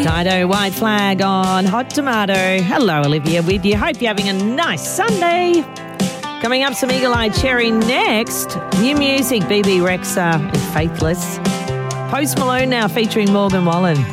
Dido, White Flag on Hot Tomato. Hello, Olivia with you. Hope you're having a nice Sunday. Coming up, some Eagle Eye Cherry next. New music, BB Rexa and Faithless. Post Malone now featuring Morgan Wallen.